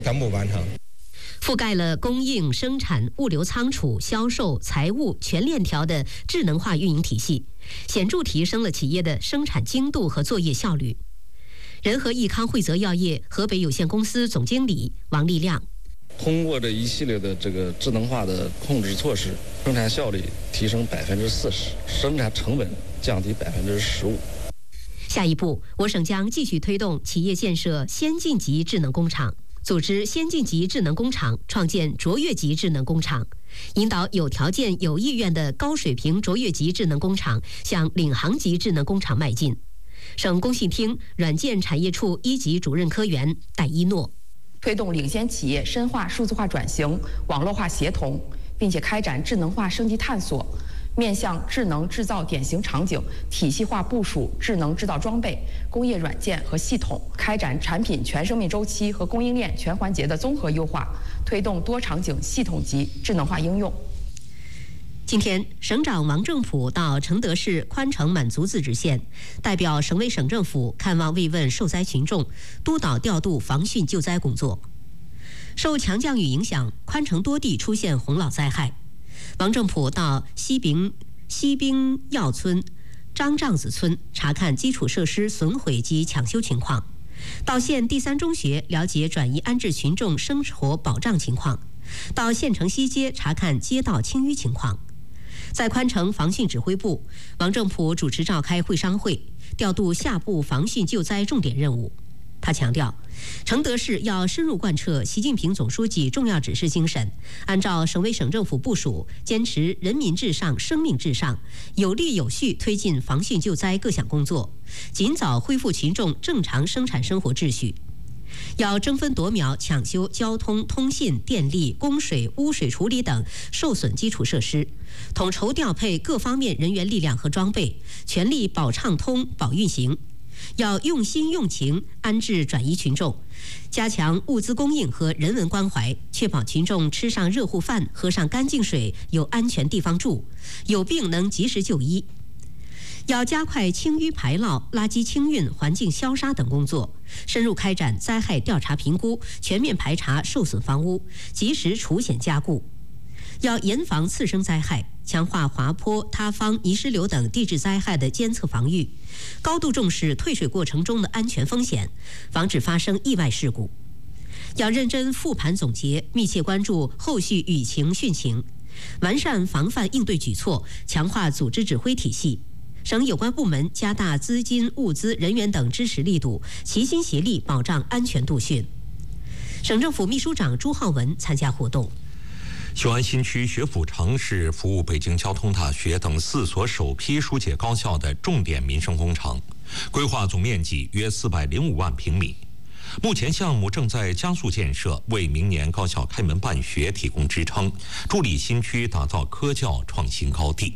刚部完成。 覆盖了供应、生产、物流仓储、销售、财务全链条的智能化运营体系，显著提升了企业的生产精度和作业效率。仁和益康惠泽药业河北有限公司总经理王立亮： 通过这一系列的这个智能化的控制措施，生产效率提升40%，生产成本降低15%。 下一步，我省将继续推动企业建设先进级智能工厂，组织先进级智能工厂，创建卓越级智能工厂，引导有条件、有意愿的高水平卓越级智能工厂向领航级智能工厂迈进。省工信厅软件产业处1级主任科员戴一诺： 推动领先企业深化数字化转型、网络化协同，并且开展智能化升级探索，面向智能制造典型场景，体系化部署智能制造装备、工业软件和系统，开展产品全生命周期和供应链全环节的综合优化，推动多场景系统级智能化应用。 今天，省长王正普到承德市宽城满族自治县，代表省委省政府看望慰问受灾群众，督导调度防汛救灾工作。受强降雨影响，宽城多地出现洪涝灾害。王正普到西滨药村、张丈子村查看基础设施损毁及抢修情况，到县第3中学了解转移安置群众生活保障情况，到县城西街查看街道清淤情况。在宽城防汛指挥部，王正普主持召开会商会，调度下部防汛救灾重点任务。他强调，承德市要深入贯彻习近平总书记重要指示精神，按照省委省政府部署，坚持人民至上、生命至上，有力有序推进防汛救灾各项工作，尽早恢复群众正常生产生活秩序。要争分夺秒抢修交通、通信、电力、供水、污水处理等受损基础设施，统筹调配各方面人员力量和装备，全力保畅通、保运行。要用心用情安置转移群众，加强物资供应和人文关怀，确保群众吃上热乎饭、喝上干净水、有安全地方住，有病能及时就医。要加快清淤排涝、垃圾清运、环境消杀等工作，深入开展灾害调查评估，全面排查受损房屋，及时除险加固。要严防次生灾害，强化滑坡、塌方、泥石流等地质灾害的监测防御，高度重视退水过程中的安全风险，防止发生意外事故。要认真复盘总结，密切关注后续雨情汛情，完善防范应对举措，强化组织指挥体系。省有关部门加大资金、物资、人员等支持力度，齐心协力保障安全度汛。省政府秘书长朱浩文参加活动。 雄安新区学府城是服务北京交通大学等4所首批疏解高校的重点民生工程，规划总面积约405万平米。目前项目正在加速建设，为明年高校开门办学提供支撑，助力新区打造科教创新高地。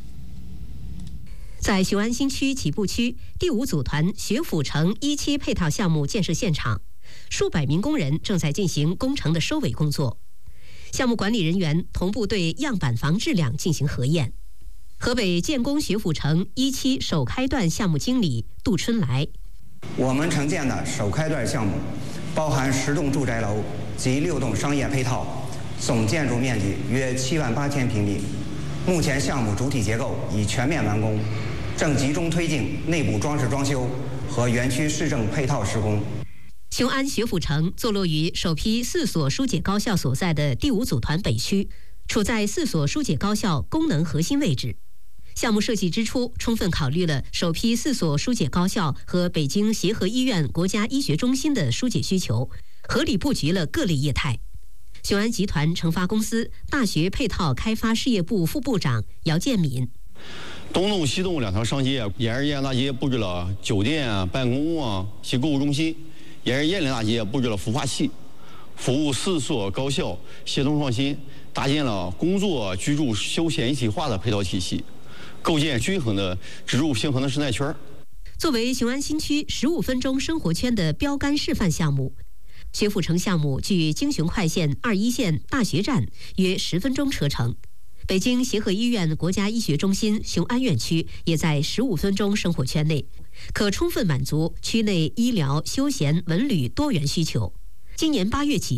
在雄安新区起步区第5组团学府城1期配套项目建设现场，数百名工人正在进行工程的收尾工作。项目管理人员同步对样板房质量进行核验。河北建工学府城1期首开段项目经理杜春来： 我们承建的首开段项目包含10栋住宅楼及6栋商业配套，总建筑面积约78000平米。目前项目主体结构已全面完工，正集中推进内部装饰装修和园区市政配套施工。 雄安学府城坐落于首批4所疏解高校所在的第5组团北区，处在4所疏解高校功能核心位置。项目设计之初，充分考虑了首批4所疏解高校和北京协和医院国家医学中心的疏解需求，合理布局了各类业态。雄安集团成发公司大学配套开发事业部副部长姚建敏： 东栋、西栋2条商街，沿着燕大街布置了酒店、办公及购物中心，沿着燕岭大街布置了孵化器，服务4所高校协同创新，搭建了工作、居住、休闲一体化的配套体系，构建均衡的植入平衡的生态圈。 作为雄安新区15分钟生活圈的标杆示范项目，学府城项目距京雄快线21线大学站约10分钟车程。北京协和医院国家医学中心雄安院区也在15分钟生活圈内，可充分满足区内医疗、休闲、文旅多元需求。 今年8月起